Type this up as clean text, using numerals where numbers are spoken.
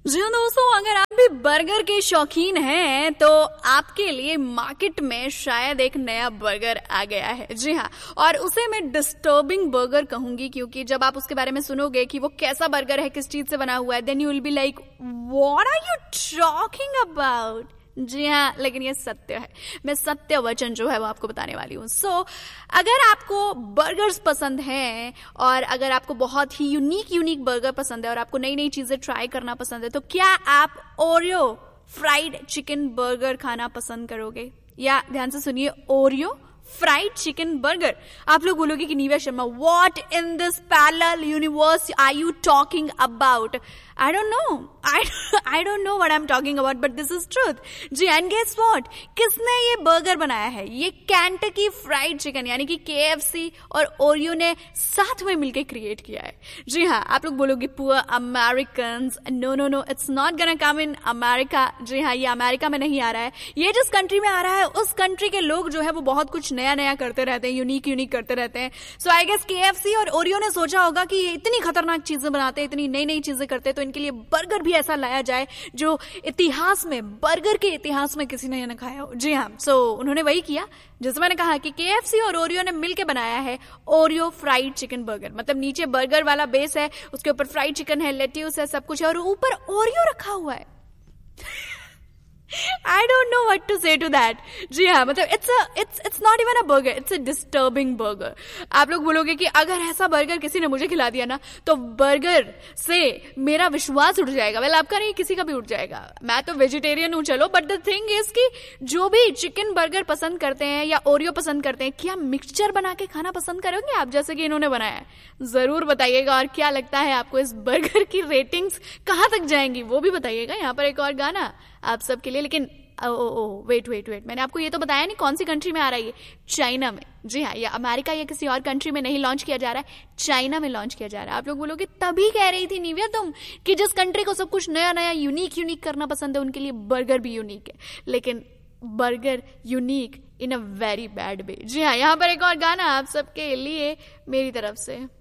जी हाँ दोस्तों, अगर आप भी बर्गर के शौकीन हैं तो आपके लिए मार्केट में शायद एक नया बर्गर आ गया है। जी हाँ, और उसे मैं डिस्टर्बिंग बर्गर कहूंगी, क्योंकि जब आप उसके बारे में सुनोगे कि वो कैसा बर्गर है, किस चीज से बना हुआ है, then you will be like what are you talking about. जी हाँ, लेकिन ये सत्य है। मैं सत्य वचन जो है वो आपको बताने वाली हूँ। अगर आपको बर्गर्स पसंद हैं और अगर आपको बहुत ही यूनिक बर्गर पसंद है और आपको नई नई चीजें ट्राई करना पसंद है, तो क्या आप ओरियो फ्राइड चिकन बर्गर खाना पसंद करोगे? या ध्यान से सुनिए, ओरियो फ्राइड चिकन बर्गर। आप लोग बोलोगे कि नीवा Sharma, what in this parallel universe are you talking about? I don't know. I don't know what I'm talking about, but this is truth. Ji, and guess what? किसने ये burger बनाया है? ये Kentucky fried chicken यानी कि KFC और Oreo ने साथ में मिलकर क्रिएट किया है। जी हाँ, आप लोग बोलोगे poor Americans. No, it's not gonna come in America. जी हाँ, ये अमेरिका में नहीं आ रहा है। ये जिस कंट्री में आ रहा है उस कंट्री के लोग जो है वो बहुत कुछ नया करते रहते हैं, यूनिक करते रहते हैं। सो आई गेस KFC और ओरियो ने सोचा होगा कि ये इतनी खतरनाक चीजें बनाते हैं, इतनी नई चीजें करते हैं, तो इनके लिए बर्गर भी ऐसा लाया जाए जो इतिहास में, बर्गर के इतिहास में किसी ने न खाया हो। जी हाँ, उन्होंने वही किया जैसे मैंने कहा कि KFC और ओरियो ने मिलकर बनाया है ओरियो फ्राइड चिकन बर्गर। मतलब नीचे बर्गर वाला बेस है, उसके ऊपर फ्राइड चिकन है, लेट्यूस है, सब कुछ है और ऊपर ओरियो रखा हुआ है। I don't know what to say to that. जी हाँ, मतलब it's not even a burger, it's a disturbing burger. आप लोग बोलोगे कि अगर ऐसा बर्गर किसी ने मुझे खिला दिया ना तो बर्गर से मेरा विश्वास उठ जाएगा। वेल, आपका नहीं, किसी का भी उठ जाएगा। मैं तो वेजिटेरियन हूँ, चलो, बट द थिंग इज कि जो भी चिकन बर्गर पसंद करते हैं या ओरियो पसंद करते हैं, क्या मिक्सचर बना के खाना पसंद करोगे आप जैसे कि इन्होंने बनाया है? जरूर बताइएगा। और क्या लगता है आपको इस बर्गर की रेटिंग्स कहाँ तक जाएंगी वो भी बताइएगा। यहाँ पर एक और गाना आप सबके लिए, लेकिन वेट, मैंने आपको ये तो बताया नहीं कौन सी कंट्री में आ रहा है ये। चाइना में। जी हाँ, या अमेरिका या किसी और कंट्री में नहीं लॉन्च किया जा रहा है, चाइना में लॉन्च किया जा रहा है। आप लोग बोलोगे तभी कह रही थी निव्या तुम कि जिस कंट्री को सब कुछ नया यूनिक करना पसंद है उनके लिए बर्गर भी यूनिक है, लेकिन burger unique in a very bad way. जी हाँ, यहाँ पर एक और गाना आप सबके लिए मेरी तरफ से।